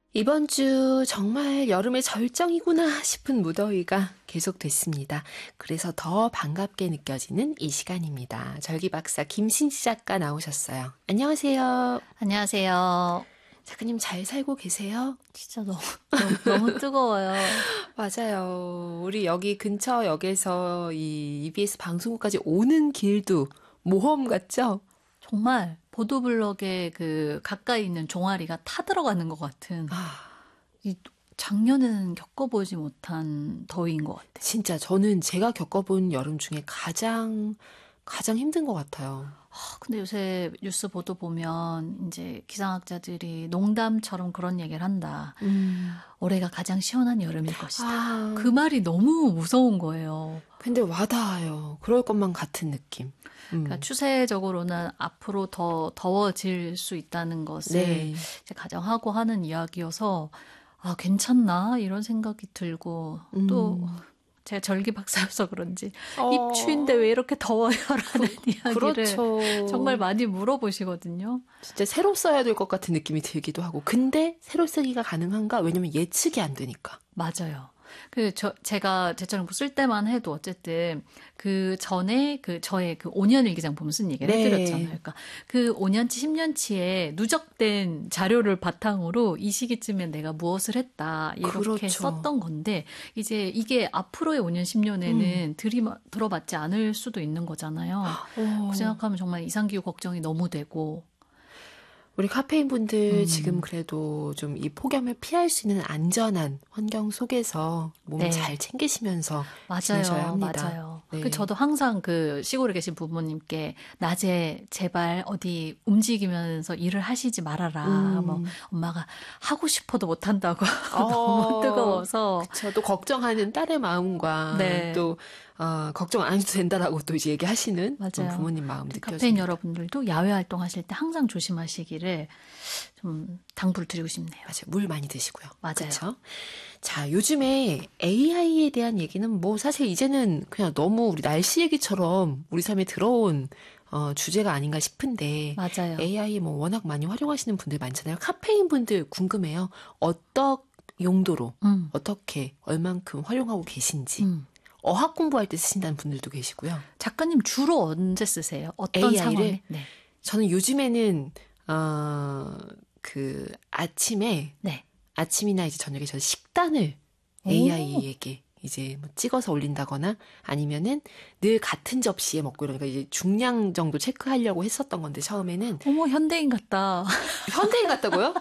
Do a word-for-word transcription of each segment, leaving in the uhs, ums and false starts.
이번 주 정말 여름의 절정이구나 싶은 무더위가 계속됐습니다. 그래서 더 반갑게 느껴지는 이 시간입니다. 절기박사 김신지 작가 나오셨어요. 안녕하세요. 안녕하세요. 작가님 잘 살고 계세요? 진짜 너무, 너무, 너무 뜨거워요. 맞아요. 우리 여기 근처 역에서 이 이비에스 방송국까지 오는 길도 모험 같죠? 정말 보도블럭에 그 가까이 있는 종아리가 타들어가는 것 같은 아, 이 작년에는 겪어보지 못한 더위인 것 같아요. 진짜 저는 제가 겪어본 여름 중에 가장 가장 힘든 것 같아요. 아, 근데 요새 뉴스 보도 보면 이제 기상학자들이 농담처럼 그런 얘기를 한다. 음. 올해가 가장 시원한 여름일 것이다. 아. 그 말이 너무 무서운 거예요. 근데 와닿아요. 그럴 것만 같은 느낌. 음. 그러니까 추세적으로는 앞으로 더 더워질 수 있다는 것을 네. 이제 가정하고 하는 이야기여서 아 괜찮나 이런 생각이 들고 음. 또 제가 절기 박사여서 그런지 어. 입추인데 왜 이렇게 더워요라는 이야기를 그렇죠. 정말 많이 물어보시거든요. 진짜 새로 써야 될 것 같은 느낌이 들기도 하고. 근데 새로 쓰기가 가능한가? 왜냐면 예측이 안 되니까. 맞아요. 그, 저, 제가 제철용품 쓸 때만 해도 어쨌든 그 전에 그 저의 그 오 년 일기장 보면 쓴 얘기를 네. 해드렸잖아요. 그러니까 그 오 년치, 십 년치의 누적된 자료를 바탕으로 이 시기쯤에 내가 무엇을 했다. 이렇게 그렇죠. 썼던 건데 이제 이게 앞으로의 오 년, 십 년에는 음. 들이, 들어받지 않을 수도 있는 거잖아요. 그 생각하면 정말 이상기후 걱정이 너무 되고 우리 카페인 분들 음. 지금 그래도 좀 이 폭염을 피할 수 있는 안전한 환경 속에서 몸 네. 잘 챙기시면서 맞아요, 지내셔야 합니다. 맞아요. 네. 그 저도 항상 그 시골에 계신 부모님께 낮에 제발 어디 움직이면서 일을 하시지 말아라. 음. 뭐 엄마가 하고 싶어도 못 한다고 어, 너무 뜨거워서. 그쵸. 또 걱정하는 딸의 마음과 네. 또 어, 걱정 안 해도 된다라고 또 이제 얘기하시는 맞아요. 부모님 마음 느껴집니다. 카페인 여러분들도 야외 활동하실 때 항상 조심하시기를 좀 당부를 드리고 싶네요. 맞아요. 물 많이 드시고요. 맞아요. 그쵸? 자, 요즘에 에이아이에 대한 얘기는 뭐 사실 이제는 그냥 너무 우리 날씨 얘기처럼 우리 삶에 들어온 어, 주제가 아닌가 싶은데 맞아요. 에이아이 뭐 워낙 많이 활용하시는 분들 많잖아요. 카페인 분들 궁금해요. 어떤 용도로 음. 어떻게 얼만큼 활용하고 계신지. 음. 어학 공부할 때 쓰신다는 분들도 계시고요. 작가님 주로 언제 쓰세요? 어떤 에이아이를? 상황에? 네. 저는 요즘에는 어, 그 아침에 네. 아침이나 이제 저녁에 저 식단을 오. 에이아이에게 이제 뭐 찍어서 올린다거나 아니면은 늘 같은 접시에 먹고 이러니까 이제 중량 정도 체크하려고 했었던 건데 처음에는 어머 현대인 같다. 현대인 같다고요?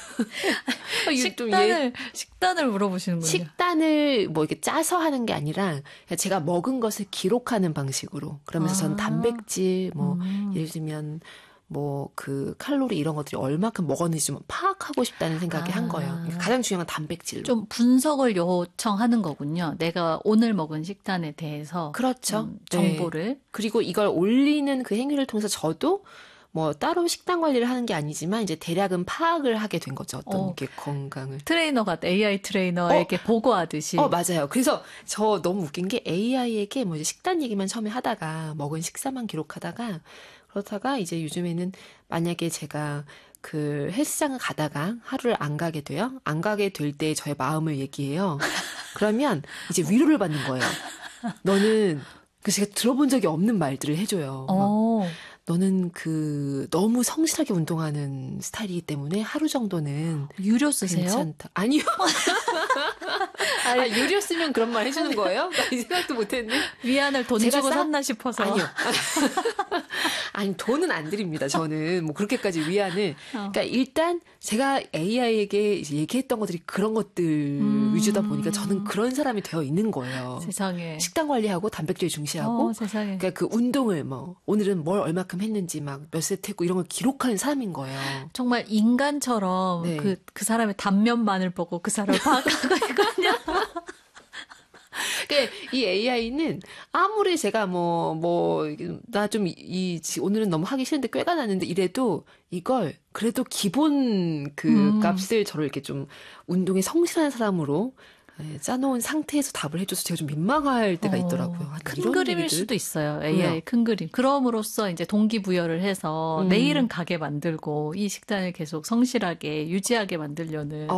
식단을 식단을 물어보시는군요. 식단을 뭐 이렇게 짜서 하는 게 아니라 제가 먹은 것을 기록하는 방식으로 그러면서 아. 전 단백질 뭐 음. 예를 들면 뭐 그 칼로리 이런 것들이 얼마큼 먹었는지 좀 파악하고 싶다는 생각이 아. 한 거예요. 가장 중요한 건 단백질로. 좀 분석을 요청하는 거군요. 내가 오늘 먹은 식단에 대해서 그렇죠. 음, 정보를. 네. 그리고 이걸 올리는 그 행위를 통해서 저도 뭐 따로 식단 관리를 하는 게 아니지만 이제 대략은 파악을 하게 된 거죠. 어떤 어. 게 건강을. 트레이너가 에이아이 트레이너에게 어. 보고하듯이. 어, 맞아요. 그래서 저 너무 웃긴 게 에이아이에게 뭐 이제 식단 얘기만 처음에 하다가 먹은 식사만 기록하다가 그렇다가 이제 요즘에는 만약에 제가 그 헬스장을 가다가 하루를 안 가게 돼요. 안 가게 될 때 저의 마음을 얘기해요. 그러면 이제 위로를 받는 거예요. 너는 그 제가 들어본 적이 없는 말들을 해줘요. 어. 너는 그 너무 성실하게 운동하는 스타일이기 때문에 하루 정도는 유료 쓰세요? 괜찮다. 아니요. 아, 유료 쓰면 그런 말 해주는 거예요? 나 이 생각도 못했네. 위안을 돈 제가 주고 싸? 샀나 싶어서. 아니요. 아니 돈은 안 드립니다. 저는 뭐 그렇게까지 위안을. 어. 그러니까 일단 제가 에이아이에게 이제 얘기했던 것들이 그런 것들 음. 위주다 보니까 저는 그런 사람이 되어 있는 거예요. 세상에. 식단 관리하고 단백질 중시하고. 어, 세상에. 그러니까 그 운동을 뭐 오늘은 뭘 얼마큼 했는지 막 몇 세트 했고 이런 걸 기록하는 사람인 거예요. 정말 인간처럼 네. 그, 그 사람의 단면만을 보고 그 사람을 파악하고 있거든요. 그러니까 이 에이아이는 아무리 제가 뭐, 뭐, 나 좀 이, 오늘은 너무 하기 싫은데 꾀가 나는데 이래도 이걸 그래도 기본 그 음. 값을 저를 이렇게 좀 운동에 성실한 사람으로 짜놓은 상태에서 답을 해줘서 제가 좀 민망할 때가 있더라고요. 어, 아, 큰 이런 그림일 얘기들? 수도 있어요. 에이아이 왜요? 큰 그림. 그럼으로써 이제 동기부여를 해서 음. 내일은 가게 만들고 이 식단을 계속 성실하게 유지하게 만들려는